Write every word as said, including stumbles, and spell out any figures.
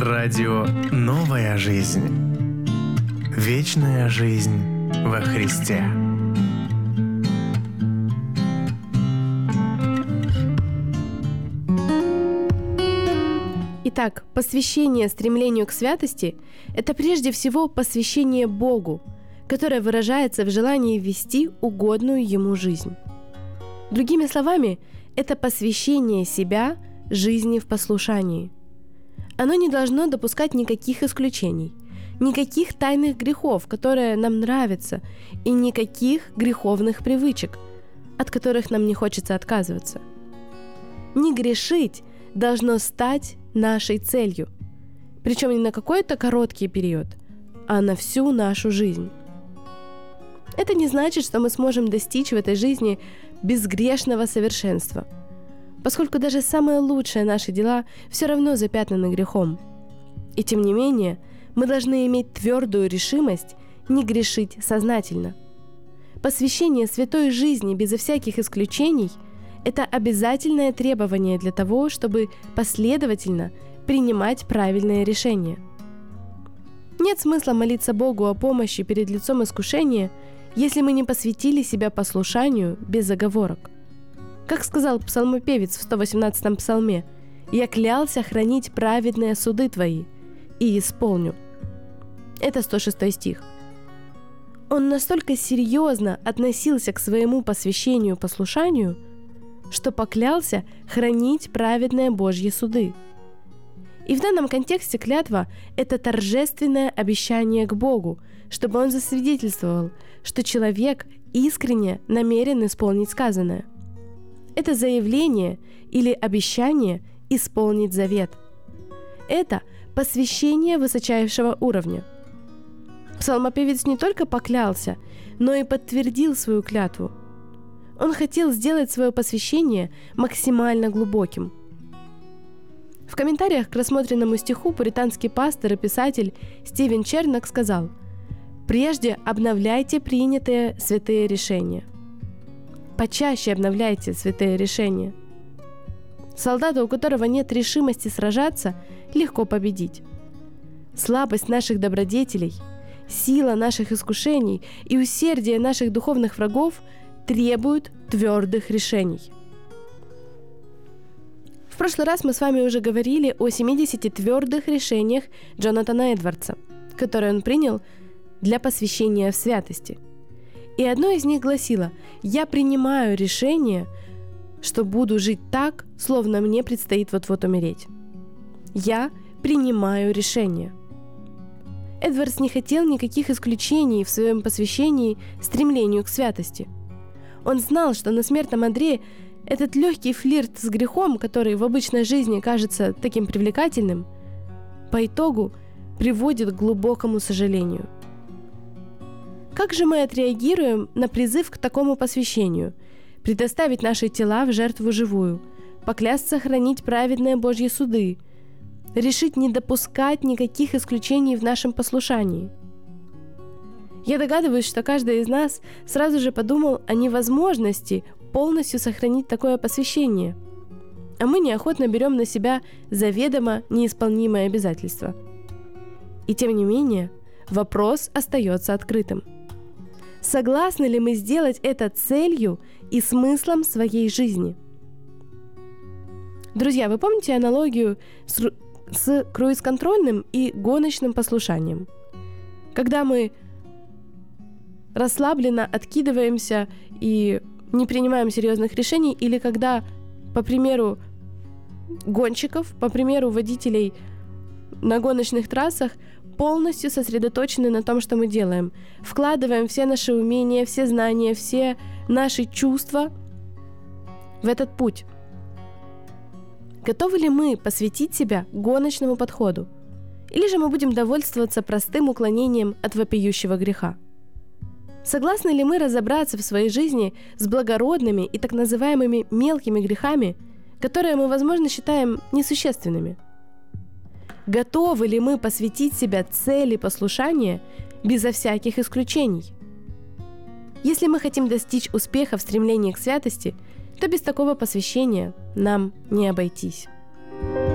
Радио «Новая жизнь». Вечная жизнь во Христе. Итак, посвящение стремлению к святости – это прежде всего посвящение Богу, которое выражается в желании вести угодную Ему жизнь. Другими словами, это посвящение себя жизни в послушании. Оно не должно допускать никаких исключений, никаких тайных грехов, которые нам нравятся, и никаких греховных привычек, от которых нам не хочется отказываться. Не грешить должно стать нашей целью, причем не на какой-то короткий период, а на всю нашу жизнь. Это не значит, что мы сможем достичь в этой жизни безгрешного совершенства, поскольку даже самые лучшие наши дела все равно запятнаны грехом. И тем не менее, мы должны иметь твердую решимость не грешить сознательно. Посвящение святой жизни безо всяких исключений – это обязательное требование для того, чтобы последовательно принимать правильные решения. Нет смысла молиться Богу о помощи перед лицом искушения, если мы не посвятили себя послушанию без оговорок. Как сказал псалмопевец в сто восемнадцатом псалме: «Я клялся хранить праведные суды Твои, и исполню». Это сто шестой стих. Он настолько серьезно относился к своему посвящению послушанию, что поклялся хранить праведные Божьи суды. И в данном контексте клятва – это торжественное обещание к Богу, чтобы Он засвидетельствовал, что человек искренне намерен исполнить сказанное. Это заявление или обещание исполнить завет. Это посвящение высочайшего уровня. Псалмопевец не только поклялся, но и подтвердил свою клятву. Он хотел сделать свое посвящение максимально глубоким. В комментариях к рассмотренному стиху пуританский пастор и писатель Стивен Чернок сказал: «Прежде обновляйте принятые святые решения». Почаще обновляйте святые решения. Солдату, у которого нет решимости сражаться, легко победить. Слабость наших добродетелей, сила наших искушений и усердие наших духовных врагов требуют твердых решений. В прошлый раз мы с вами уже говорили о семидесяти твердых решениях Джонатана Эдвардса, которые он принял для посвящения в святости. И одно из них гласило: «Я принимаю решение, что буду жить так, словно мне предстоит вот-вот умереть. Я принимаю решение». Эдвардс не хотел никаких исключений в своем посвящении стремлению к святости. Он знал, что на смертном одре этот легкий флирт с грехом, который в обычной жизни кажется таким привлекательным, по итогу приводит к глубокому сожалению. Как же мы отреагируем на призыв к такому посвящению? Предоставить наши тела в жертву живую, поклясться хранить праведные Божьи суды, решить не допускать никаких исключений в нашем послушании. Я догадываюсь, что каждый из нас сразу же подумал о невозможности полностью сохранить такое посвящение, а мы неохотно берем на себя заведомо неисполнимое обязательство. И тем не менее, вопрос остается открытым. Согласны ли мы сделать это целью и смыслом своей жизни? Друзья, вы помните аналогию с, с круиз-контрольным и гоночным послушанием? Когда мы расслабленно откидываемся и не принимаем серьезных решений, или когда, по примеру гонщиков, по примеру водителей на гоночных трассах, полностью сосредоточены на том, что мы делаем. Вкладываем все наши умения, все знания, все наши чувства в этот путь. Готовы ли мы посвятить себя гоночному подходу? Или же мы будем довольствоваться простым уклонением от вопиющего греха? Согласны ли мы разобраться в своей жизни с благородными и так называемыми мелкими грехами, которые мы, возможно, считаем несущественными? Готовы ли мы посвятить себя цели послушания безо всяких исключений? Если мы хотим достичь успеха в стремлении к святости, то без такого посвящения нам не обойтись.